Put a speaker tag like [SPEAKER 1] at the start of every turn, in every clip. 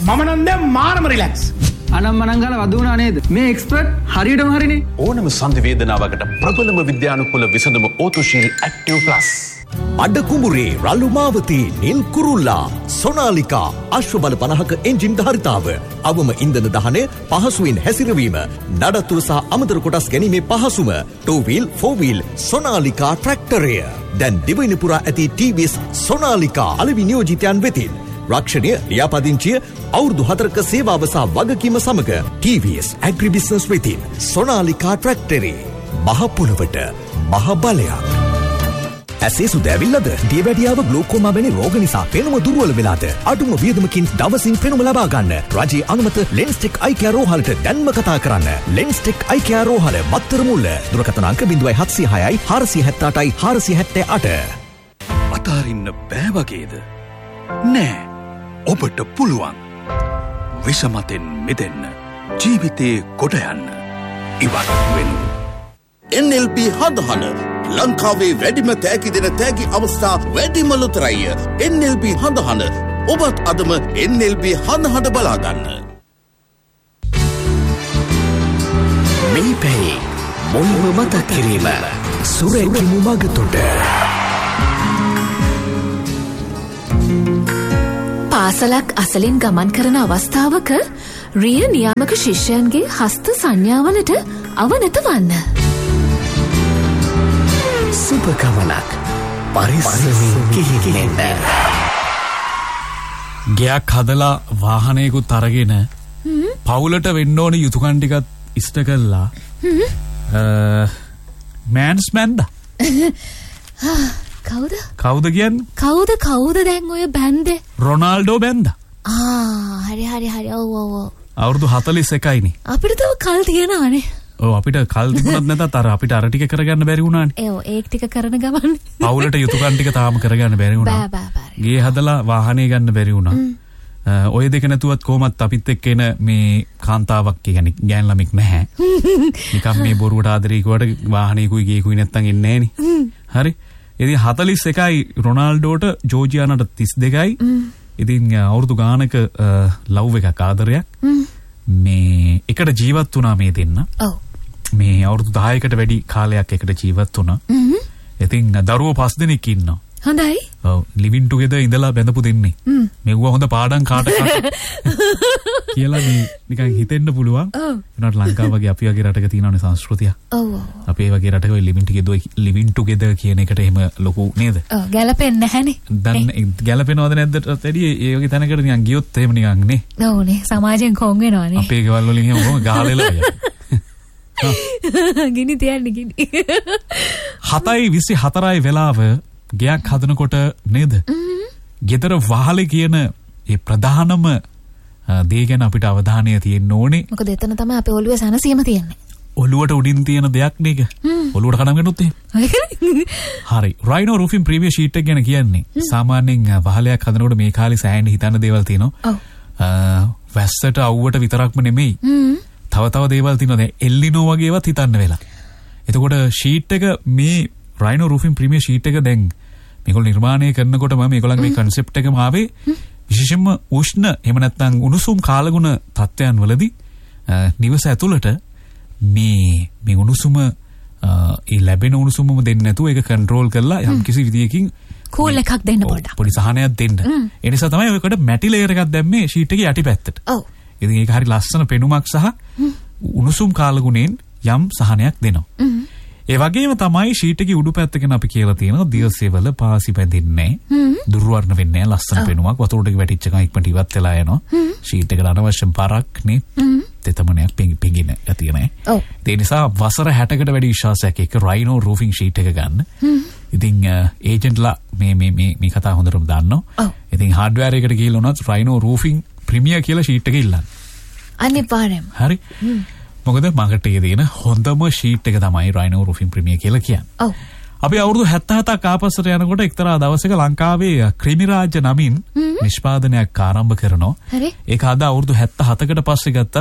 [SPEAKER 1] මම නම් දැන් මාරම රිලැක්ස්.
[SPEAKER 2] අනම්මනම් ගාලා වදුනා නේද? මේ එක්ස්පර්ට් හරියටම හරිනේ.
[SPEAKER 3] ඕනම සංවේදනාවකට ප්‍රබලම විද්‍යානුකූල විසඳුම ඕතුශීල් ඇක්ටිව් ප්ලස්.
[SPEAKER 4] අඩ කුඹුරේ රළු මාවතී නිල් කුරුල්ලා සොනාලිකා අශ්ව බල 50ක එන්ජින් ධාරිතාව අවම ඉන්ධන දහනය පහසුවෙන් හැසිරවීම නඩත්තුව සහ අමතර කොටස් ගැනීමේ පහසුම 2 wheel 4 wheel සොනාලිකා ට්‍රැක්ටරය දැන් දිවයින පුරා ඇති TVS සොනාලිකා අලෙවි නියෝජිතයන් වෙතින් රක්ෂණය ලියාපදිංචිය අවුරුදු 4ක සේවාව සහ වගකීම සමග TVS ඇග්‍රි බිස්නස් වෙතින් සොනාලිකා ට්‍රැක්ටරේ මහ පොළවට මහ බලයක්. ඇසේ සුද ඇවිල්ලාද? දියවැඩියාව ග්ලූකෝමා වැනි රෝග නිසා පෙනුම දුර්වල වෙලාද? අඩුම වියදමකින් දවසින් පෙනුම ලබා ගන්න. රජයේ අනුමත ලෙන්ස්ටෙක් අයි කෙයා රෝහලට දැන්ම කතා කරන්න. ලෙන්ස්ටෙක් අයි කෙයා රෝහල මත්තර මුල්ල. දුරකථන අංක 0706යි 478යි 478.
[SPEAKER 3] අතාරින්න බෑ වගේද? නෑ. ඔබට පුළුවන්. විෂමතෙන් මිදෙන්න. ජීවිතේ කොට යන්න. ඉවත් වෙනු.
[SPEAKER 5] NLP හදහන ලංකාවේ වැඩිම තෑගි දෙන තෑගි අවස්ථා වැඩිම ලොතරැය. NLP හදහන ඔබත් අදම NLP හදහන බලාගන්න.
[SPEAKER 4] මේ පැයි මොළව මතක් කිරීම සුරැකිමු මගතොට.
[SPEAKER 6] පාසලක් අසලින් ගමන් කරන අවස්ථාවක රිය නියාමක ශිෂ්‍යයන්ගේ හස්ත සංඥාවලට අවනත වන්න.
[SPEAKER 4] සුපකමනක් පරිස්සමින් කිහිගෙන්න.
[SPEAKER 7] ගයක් හදලා වාහනයකුත් අරගෙන පවුලට වෙන්න ඕන යුතුකම් ටිකත් ඉෂ්ට කළා. මෑන්ස් මැන්ද? කවුද කියන්නේ?
[SPEAKER 6] කවුද දැන් ඔය බැන්දේ?
[SPEAKER 7] රොනාල්ඩෝ බැන්ද?
[SPEAKER 6] හරි. ඔව්.
[SPEAKER 7] අවුරුදු 41යි නේ.
[SPEAKER 6] අපිට තව කල් තියෙනවානේ.
[SPEAKER 7] ඔව් අපිට කල් තිබුණත් නැතත් අර අපිට අර ටික කරගන්න බැරි වුණානේ.
[SPEAKER 6] ඒක ටික කරන ගමන්
[SPEAKER 7] පවුලට යුතුකම් ටික තාම කරගන්න බැරි වුණා. ගේ හදලා වාහනේ ගන්න බැරි වුණා. ඔය දෙක නැතුවත් කොහොමත් අපිත් එක්ක එන මේ කාන්තාවක් කියන්නේ ගෑන් ළමෙක් නැහැ. නිකම් මේ බොරුවට ආදරේ කිව්වට වාහනේකුයි ගේකුයි නැත්තම් එන්නේ නැහනේ. හරි. ඉතින් 41යි රොනාල්ඩෝට ජෝර්ජියානට 32යි. ඉතින් අවුරුදු ගානක ලව් එකක් ආදරයක්. මේ එකට ජීවත් වුණා මේ දෙන්න.
[SPEAKER 6] ඔව්.
[SPEAKER 7] මේ අවුරුදු 10කට වැඩි කාලයක් එකට ජීවත් වුණා. ඉතින් දරුවෝ 5 දෙනෙක් ඉන්නවා.
[SPEAKER 6] හොඳයි.
[SPEAKER 7] ඔව් ලිවින් ටුගෙදර් ඉඳලා බැඳපු දෙන්නේ. මෙවුවා හොඳ පාඩම් කාට කියලා නිකන් හිතෙන්න පුළුවන්. ඒනට ලංකාව වගේ අපි වගේ රටක තියෙනවනේ සංස්කෘතිය.
[SPEAKER 6] ඔව්.
[SPEAKER 7] අපේ වගේ රටක ඔය ලිවින් ටුගෙදර් කියන එකට එහෙම ලොකු නේද?
[SPEAKER 6] ඔව් ගැලපෙන්නේ නැහනේ.
[SPEAKER 7] දැන් ගැලපෙනවද නැද්දට වැඩි ඒ වගේ තැනකට නිකන් ගියොත් එහෙම නිකන් නේ.
[SPEAKER 6] ඔව්නේ සමාජයෙන් කොන් වෙනවනේ.
[SPEAKER 7] අපේ ගෙවල් වලින් එහෙම කොහොම ගහලෙලා යයි.
[SPEAKER 6] ගිනි තියන්නේ ගිනි.
[SPEAKER 7] 7:24යි වෙලාව ගයක් හදනකොට නේද? ගෙදර වහලේ කියන ඒ ප්‍රධානම දේ ගැන අපිට අවධානය තියෙන්න ඕනේ.
[SPEAKER 6] මොකද එතන තමයි අපේ ඔළුවේ සනසීම තියෙන්නේ.
[SPEAKER 7] ඔළුවට උඩින් තියෙන දෙයක් නේක. ඔළුවට කඩම් ගන්නොත් එහෙම. හරි. රයිනෝ රූෆින් ප්‍රීමියර් ෂීට් එක ගැන කියන්නේ. සාමාන්‍යයෙන් වහලයක් හදනකොට මේ කාලේ සෑහෙන හිතන්න දේවල් තියෙනවා. ඔව්. වැස්සට අවුවට විතරක්ම නෙමෙයි. තව දේවල් තියෙනවා. දැන් එල්ලිනෝ වගේවත් හිතන්න වෙලා. එතකොට ෂීට් එක මේ රයිනෝ රූෆින් ප්‍රීමියර් ෂීට් එක දැන් මේගොල්ලෝ නිර්මාණය කරනකොටම මේගොල්ලන්ගේ මේ concept එකම ආවේ විශේෂයෙන්ම උෂ්ණ එහෙම නැත්නම් උණුසුම් කාලගුණ තත්ත්වයන් වලදී නිවස ඇතුළට මේ උණුසුම ඒ ලැබෙන උණුසුමම දෙන්නේ නැතුව ඒක කන්ට්‍රෝල් කරලා යම් කිසි විදියකින්
[SPEAKER 6] කූල් එකක් දෙන්න පොඩ්ඩක්.
[SPEAKER 7] පොඩි සහනයක් දෙන්න. ඒ නිසා තමයි ඔයකට මැටි ලේයර් එකක් දැම්මේ ෂීට් එකේ යටිපැත්තට.
[SPEAKER 6] ඔව්.
[SPEAKER 7] ඉතින් ඒක හරි ලස්සන පෙනුමක් සහ උණුසුම් කාලගුණයෙන් යම් සහනයක් දෙනවා. ඒ වගේම තමයි ෂීට් එකේ උඩු පැත්ත ගැන අපි කියලා තියෙනවා දියසෙවල පාසි බැඳින්නේ නැහැ. දුර්වර්ණ වෙන්නේ නැහැ. ලස්සන පෙනුමක් වතුරට වැටිච්ච ගමන් ඉක්මනට ඉවත් වෙලා යනවා. ෂීට් එකට අනවශ්‍ය බරක් නේ තෙතමනයක් පෙඟින ගතිය නැහැ. ඔව්. ඒ නිසා වසර 60කට වැඩි විශ්වාසයක් එක්ක රයිනෝ රූෆින් ෂීට් එක ගන්න. ඉතින් ඒජන්ට්ලා මේ කතාව හොඳටම දන්නවා. ඉතින් හાર્ඩ්වෙයාර් එකට ගිහලා උනත් රයිනෝ රූෆින් ප්‍රීමියර් කියලා ෂීට් එක ඉල්ලන්න.
[SPEAKER 6] අනිවාර්යයෙන්ම.
[SPEAKER 7] හරි. මොකද මාකට් එකේ තියෙන හොඳම ෂීට් එක තමයි රයිනෝ රූෆින් ප්‍රීමියර් කියලා කියන්නේ. ඔව්. අපි අවුරුදු 77ක් ආපස්සට යනකොට එක්තරා දවසක ලංකාවේ ක්‍රිමිරාජ්‍ය නමින් නිෂ්පාදනයක් ආරම්භ කරනවා. හරි. ඒක අද අවුරුදු 77කට පස්සේ ගත්තත්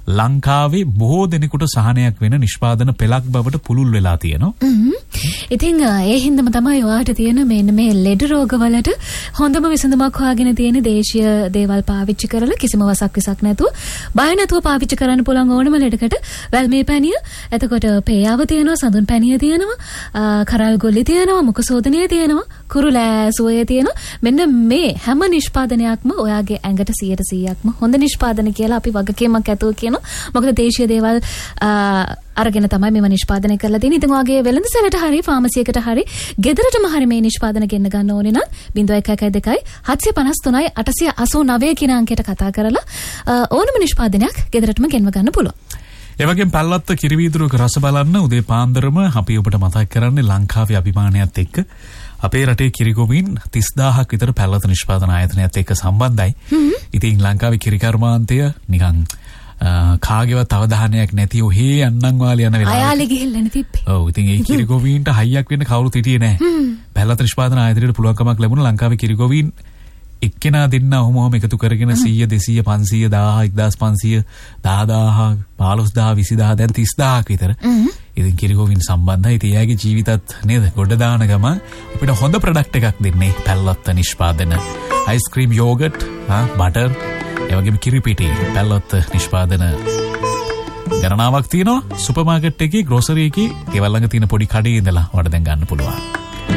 [SPEAKER 7] ලංකාවේ බොහෝ දෙනෙකුට සහනයක් වෙන නිෂ්පාදන පෙළක් බවට පුළුල් වෙලා තියෙනවා.
[SPEAKER 6] ඉතින් ඒ හින්දාම තමයි ඔයාට තියෙන මෙන්න මේ ලෙඩ රෝගවලට හොඳම විසඳුමක් හොයාගෙන තියෙන දේශීය දේවල් පාවිච්චි කරලා කිසිම වසක් විසක් නැතුව බය නැතුව පාවිච්චි කරන්න පුළුවන් ඕනම ලෙඩකට වැල්මේ පැණිය, එතකොට පේයාව තියෙනවා, සඳුන් පැණිය තියෙනවා, කරල් ගොල්ලි තියෙනවා, මුඛ සෝදනය තියෙනවා, කුරුලෑ සුවය තියෙනවා. මෙන්න මේ හැම නිෂ්පාදනයක්ම ඔයාගේ ඇඟට 100%ක්ම හොඳ නිෂ්පාදන කියලා අපි වගකීමක් ඇතුව කියනවා. මොකද දේශීය දේවල් අරගෙන තමයි මේව නිෂ්පාදනය කරලා තියෙන්නේ. ඉතින් ඔයාගේ වෙළඳසැලට හරි ෆාමසියකට හරි ගෙදරටම හරි මේ නිෂ්පාදන ගෙන්න ගන්න ඕනේ නම් 0112 753 889 කියන අංකයට කතා කරලා ඕනම නිෂ්පාදනයක් ගෙදරටම ගෙන්ව ගන්න පුළුවන්.
[SPEAKER 7] ඒ වගේම පැල්ලත්ත කිරිවීදුරුවක රස බලන්න උදේ පාන්දරම අපි ඔබට මතක් කරන්නේ ලංකාවේ අභිමානයත් එක්ක අපේ රටේ කිරිගොවීන් 30000ක් විතර පැල්ලත නිෂ්පාදන ආයතනයත් එක්ක සම්බන්ධයි. ඉතින් ලංකාවේ කිරි කර්මාන්තය නිකන් කාගේවත් අවධානයක් නැති ඔහේ අන්නම් වාලේ යන වෙලාවට
[SPEAKER 6] අයාලේ ගිහිල්ලානේ තිබ්බේ.
[SPEAKER 7] ඔව් ඉතින් ඒ කිරිගොවීන්ට හයියක් වෙන්න කවුරුත් හිටියේ නැහැ. පැල්ලත නිෂ්පාදන ආයතනයට පුළුවන්කමක් ලැබුණා ලංකාවේ කිරිගොවීන් එක්කෙනා දෙන්න ඔහොම එකතු කරගෙන 100 200 500 1000 1500 10000 15000 20000 දැන් 30000ක් විතර. ඉතින් කිරිගොවීන් සම්බන්ධයි. ඉතින් එයාගේ ජීවිතත් නේද ගොඩ දාන ගම අපිට හොඳ ප්‍රොඩක්ට් එකක් දෙන්නේ පැල්ලත්ත නිෂ්පාදන. අයිස්ක්‍රීම් යෝගට් බටර් ඒ වගේම කිරි පිටි පැල්ලත්ත නිෂ්පාදන ගණනාවක් තියෙනවා සුපර් මාකට් එකේ ග්‍රෝසරි එකේ ගෙවල් ළඟ තියෙන පොඩි කඩේ ඉඳලා ඔයාලට දැන් ගන්න පුළුවන්.